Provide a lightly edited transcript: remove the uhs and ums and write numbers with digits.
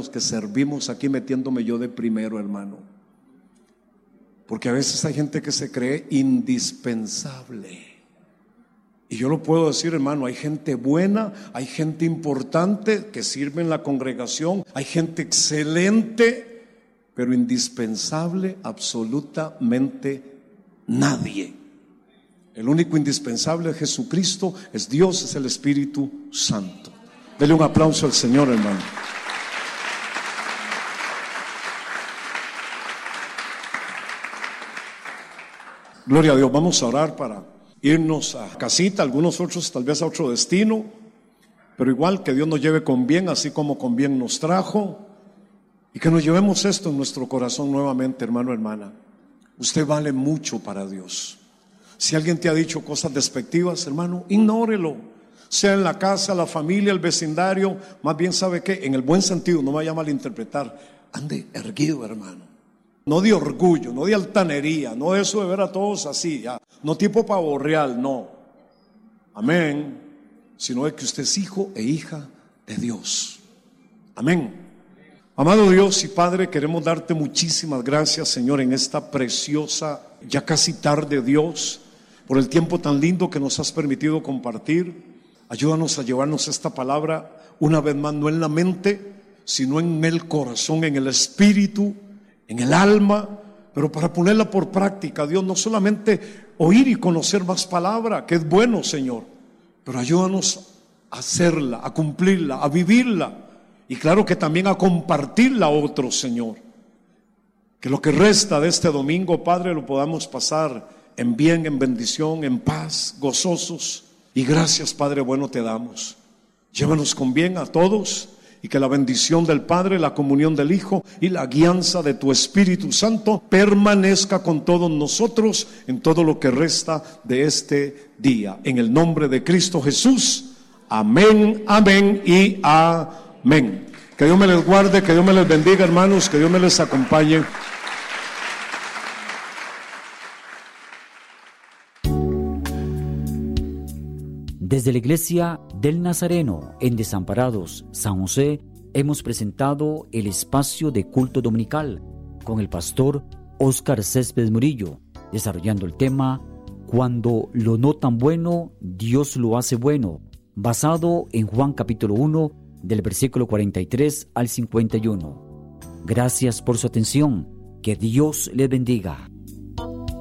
los que servimos aquí, metiéndome yo de primero, hermano. Porque a veces hay gente que se cree indispensable. Y yo lo puedo decir, hermano, hay gente buena, hay gente importante que sirve en la congregación, hay gente excelente, pero indispensable absolutamente nadie. El único indispensable es Jesucristo, es Dios, es el Espíritu Santo. Dele un aplauso al Señor, hermano. Gloria a Dios. Vamos a orar para irnos a casita, algunos otros tal vez a otro destino, pero igual que Dios nos lleve con bien, así como con bien nos trajo, y que nos llevemos esto en nuestro corazón nuevamente, hermano, hermana. Usted vale mucho para Dios. Si alguien te ha dicho cosas despectivas, hermano, ignórelo. Sea en la casa, la familia, el vecindario, más bien, ¿sabe qué? En el buen sentido, no me vaya a malinterpretar. Ande erguido, hermano. No de orgullo, no de altanería, no de eso de ver a todos así, ya. No tipo pavo real, no. Amén. Sino de que usted es hijo e hija de Dios. Amén. Amado Dios y Padre, queremos darte muchísimas gracias, Señor, en esta preciosa, ya casi tarde, Dios, por el tiempo tan lindo que nos has permitido compartir. Ayúdanos a llevarnos esta palabra una vez más, no en la mente, sino en el corazón, en el espíritu, en el alma, pero para ponerla por práctica, Dios, no solamente oír y conocer más palabra, que es bueno, Señor, pero ayúdanos a hacerla, a cumplirla, a vivirla, y claro que también a compartirla a otros, Señor. Que lo que resta de este domingo, Padre, lo podamos pasar en bien, en bendición, en paz, gozosos, y gracias, Padre bueno, te damos. Llévanos con bien a todos, y que la bendición del Padre, la comunión del Hijo y la guianza de tu Espíritu Santo permanezca con todos nosotros en todo lo que resta de este día. En el nombre de Cristo Jesús, amén, amén y amén. Que Dios me les guarde, que Dios me les bendiga, hermanos, que Dios me les acompañe. Desde la Iglesia del Nazareno en Desamparados, San José, hemos presentado el espacio de culto dominical con el pastor Óscar Céspedes Murillo, desarrollando el tema Cuando lo no tan bueno, Dios lo hace bueno, basado en Juan capítulo 1, del versículo 43 al 51. Gracias por su atención. Que Dios les bendiga.